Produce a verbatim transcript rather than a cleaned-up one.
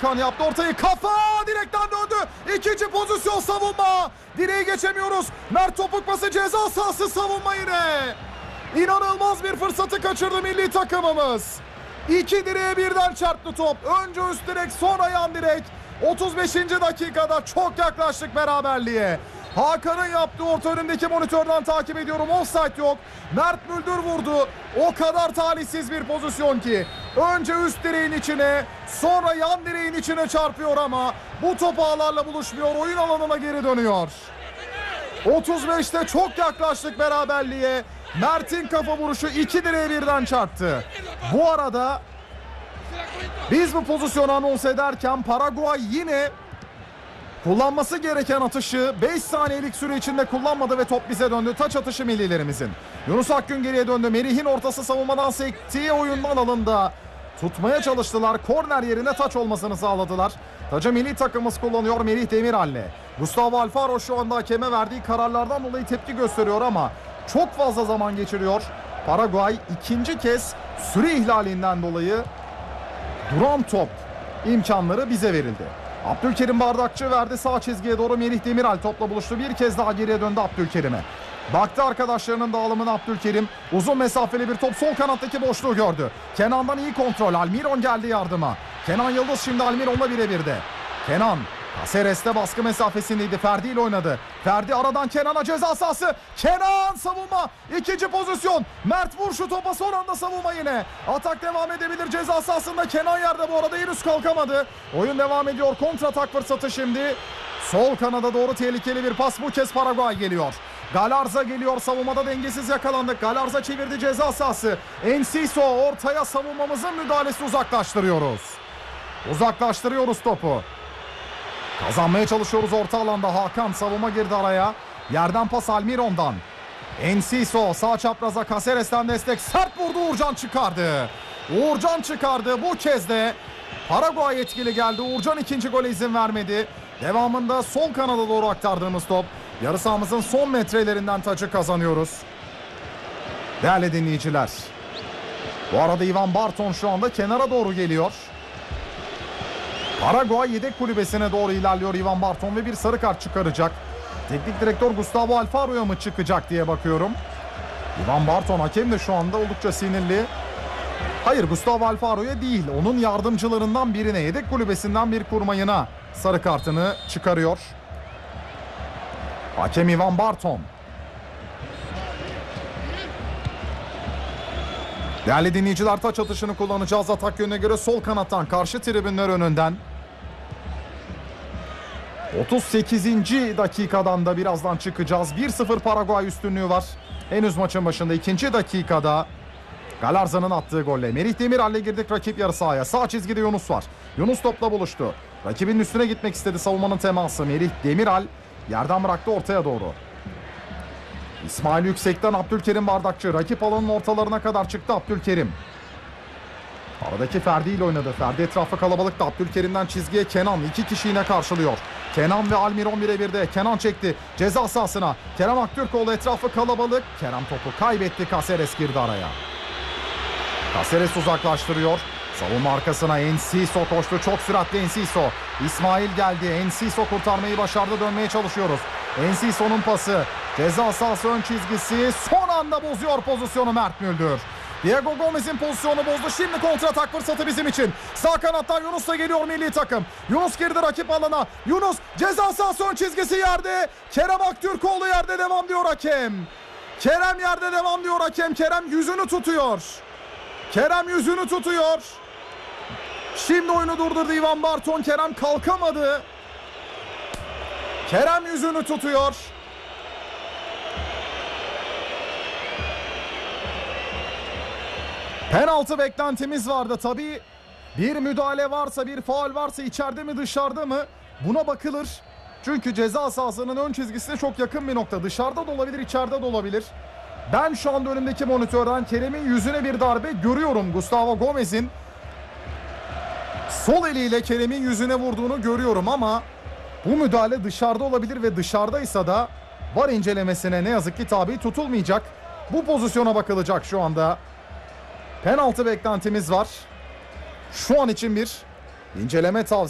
Hakan yaptı ortayı, kafa direkten döndü. İkinci pozisyon savunma. Direği geçemiyoruz. Mert topuk pası, ceza sahası, savunma yine. İnanılmaz bir fırsatı kaçırdı milli takımımız. İki direğe birden çarptı top. Önce üst direk, sonra yan direk. otuz beşinci dakikada çok yaklaştık beraberliğe. Hakan'ın yaptığı orta önündeki monitörden takip ediyorum. Offside yok. Mert Müldür vurdu. O kadar talihsiz bir pozisyon ki. Önce üst direğin içine, sonra yan direğin içine çarpıyor ama bu top ağlarla buluşmuyor. Oyun alanına geri dönüyor. otuz beşte çok yaklaştık beraberliğe. Mert'in kafa vuruşu iki direğe birden çarptı. Bu arada biz bu pozisyonu anons ederken Paraguay yine kullanması gereken atışı beş saniyelik süre içinde kullanmadı ve top bize döndü. Taç atışı millilerimizin. Yunus Akgün geriye döndü. Merih'in ortası savunmadan sektiği oyundan alında. Tutmaya çalıştılar. Korner yerine taç olmasını sağladılar. Tacı milli takımımız kullanıyor Merih Demiral'le. Gustavo Alfaro şu anda hakeme verdiği kararlardan dolayı tepki gösteriyor ama çok fazla zaman geçiriyor. Paraguay ikinci kez süre ihlalinden dolayı duran top imkanları bize verildi. Abdülkerim Bardakçı verdi sağ çizgiye doğru. Merih Demiral topla buluştu. Bir kez daha geriye döndü Abdülkerim'e. Baktı arkadaşlarının dağılımına Abdülkerim. Uzun mesafeli bir top, sol kanattaki boşluğu gördü. Kenan'dan iyi kontrol. Almiron geldi yardıma. Kenan Yıldız şimdi Almiron'la birebirde. Kenan Caceres'te baskı mesafesindeydi. Ferdi ile oynadı. Ferdi aradan Kenan'a, ceza sahası. Kenan savunma. İkinci pozisyon. Mert vur şu topa, son anda savunma yine. Atak devam edebilir ceza sahasında. Kenan yerde bu arada, henüz kalkamadı. Oyun devam ediyor. Kontratak fırsatı şimdi. Sol kanada doğru tehlikeli bir pas. Bu kez Paraguay geliyor. Galarza geliyor. Savunmada dengesiz yakalandık. Galarza çevirdi ceza sahası. Enciso ortaya, savunmamızın müdahalesi, uzaklaştırıyoruz. Uzaklaştırıyoruz topu. Kazanmaya çalışıyoruz orta alanda. Hakan, savunma girdi araya. Yerden pas Almiron'dan. Enciso sağ çapraza, Caceres'ten destek. Sert vurdu, Uğurcan çıkardı. Uğurcan çıkardı. Bu kez de Paraguay etkili geldi. Uğurcan ikinci gole izin vermedi. Devamında sol kanada doğru aktardığımız top. Yarı sahamızın son metrelerinden taçı kazanıyoruz. Değerli dinleyiciler. Bu arada Ivan Barton şu anda kenara doğru geliyor. Paraguay yedek kulübesine doğru ilerliyor Ivan Barton ve bir sarı kart çıkaracak. Teknik direktör Gustavo Alfaro'ya mı çıkacak diye bakıyorum. Ivan Barton, hakem de şu anda oldukça sinirli. Hayır, Gustavo Alfaro'ya değil, onun yardımcılarından birine, yedek kulübesinden bir kurmayına sarı kartını çıkarıyor. Hakem Ivan Barton. Değerli dinleyiciler, taç atışını kullanacağız. Atak yönüne göre sol kanattan, karşı tribünler önünden. otuz sekizinci dakikadan da birazdan çıkacağız. bir sıfır Paraguay üstünlüğü var. Henüz maçın başında ikinci dakikada Galarza'nın attığı golle Merih Demiral'le girdik rakip yarı sahaya. Sağ çizgide Yunus var. Yunus topla buluştu. Rakibinin üstüne gitmek istedi, savunmanın teması. Merih Demiral yerden bıraktı ortaya doğru. İsmail Yüksek'ten Abdülkerim Bardakçı. Rakip alanın ortalarına kadar çıktı Abdülkerim. Aradaki Ferdi ile oynadı. Ferdi etrafı kalabalıktı. Abdülkerim'den çizgiye Kenan. iki kişi yine karşılıyor. Kenan ve Almiron birebirde. Kenan çekti ceza sahasına. Kerem Aktürkoğlu, etrafı kalabalık. Kerem topu kaybetti. Caceres girdi araya. Caceres uzaklaştırıyor. Savunma arkasına Enciso koştu. Çok süratli Enciso. İsmail geldi. Enciso kurtarmayı başardı. Dönmeye çalışıyoruz. Enciso'nun pası. Ceza sahası ön çizgisi. Son anda bozuyor pozisyonu Mert Müldür. Diego Gomez'in pozisyonu bozdu. Şimdi kontratak fırsatı bizim için. Sağ kanattan Yunus'la geliyor milli takım. Yunus girdi rakip alana. Yunus ceza sahası ön çizgisi yerde. Kerem Aktürkoğlu yerde, devam diyor hakem. Kerem yerde, devam diyor hakem. Kerem yüzünü tutuyor. Kerem yüzünü tutuyor. Şimdi oyunu durdurdu Ivan Barton. Kerem kalkamadı. Kerem yüzünü tutuyor. Penaltı beklentimiz vardı. Tabii bir müdahale varsa, bir faul varsa içeride mi dışarıda mı buna bakılır. Çünkü ceza sahasının ön çizgisine çok yakın bir nokta. Dışarıda da olabilir, içeride de olabilir. Ben şu anda önümdeki monitörden Kerem'in yüzüne bir darbe görüyorum. Gustavo Gomez'in sol eliyle Kerem'in yüzüne vurduğunu görüyorum ama bu müdahale dışarıda olabilir ve dışarıdaysa da VAR incelemesine ne yazık ki tabi tutulmayacak. Bu pozisyona bakılacak şu anda. Penaltı beklentimiz var. Şu an için bir inceleme tavsiye